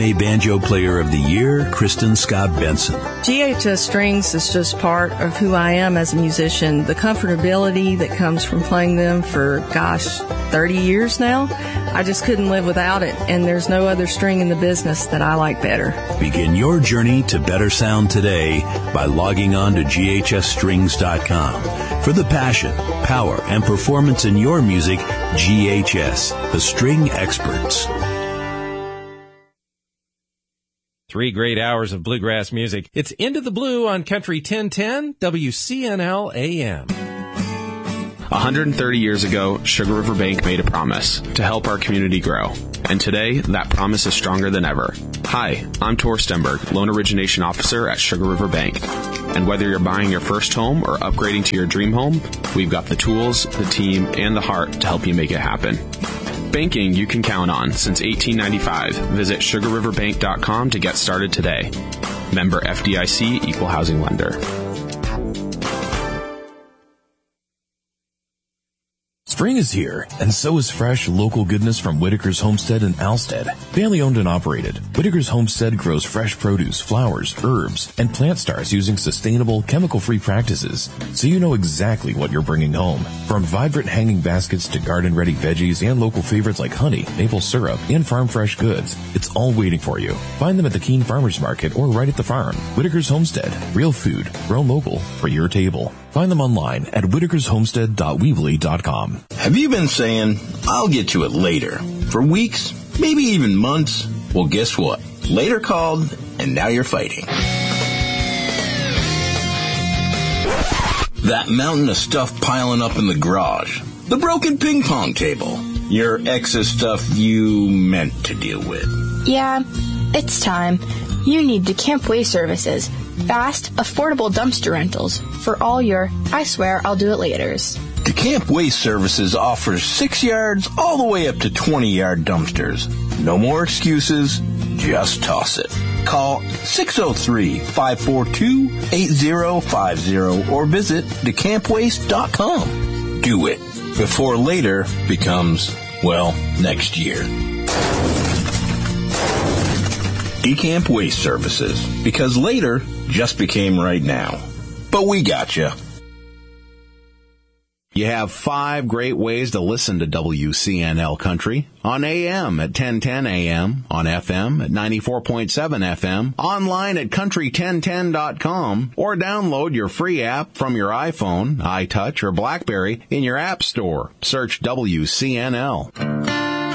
A Banjo Player of the Year, Kristen Scott Benson. GHS Strings is just part of who I am as a musician. The comfortability that comes from playing them for, 30 years now, I just couldn't live without it, and there's no other string in the business that I like better. Begin your journey to better sound today by logging on to ghsstrings.com. For the passion, power, and performance in your music, GHS, the string experts. 3 great hours of bluegrass music. It's Into the Blue on Country 1010 WCNL AM. 130 years ago, Sugar River Bank made a promise to help our community grow. And today, that promise is stronger than ever. Hi, I'm Tor Stenberg, Loan Origination Officer at Sugar River Bank. And whether you're buying your first home or upgrading to your dream home, we've got the tools, the team, and the heart to help you make it happen. Banking you can count on since 1895. Visit sugarriverbank.com to get started today. Member FDIC, Equal Housing Lender. Spring is here, and so is fresh, local goodness from Whitaker's Homestead in Alstead. Family owned and operated, Whitaker's Homestead grows fresh produce, flowers, herbs, and plant stars using sustainable, chemical-free practices, so you know exactly what you're bringing home. From vibrant hanging baskets to garden-ready veggies and local favorites like honey, maple syrup, and farm fresh goods, it's all waiting for you. Find them at the Keene Farmers Market or right at the farm. Whitaker's Homestead, real food, grown local, for your table. Find them online at whitakershomestead.weebly.com. Have you been saying, I'll get to it later, for weeks, maybe even months? Well, guess what? Later called, and now you're fighting. That mountain of stuff piling up in the garage. The broken ping pong table. Your ex's stuff you meant to deal with. Yeah, it's time. You need DeCamp Waste Services. Fast, affordable dumpster rentals for all your, I swear I'll do it laters. DeCamp Waste Services offers 6 yards all the way up to 20-yard dumpsters. No more excuses, just toss it. Call 603-542-8050 or visit decampwaste.com. Do it before later becomes, well, next year. DeCamp Waste Services, because later just became right now. But we gotcha. You have 5 great ways to listen to WCNL Country. On AM at 1010 AM, on FM at 94.7 FM, online at country1010.com, or download your free app from your iPhone, iTouch, or BlackBerry in your app store. Search WCNL.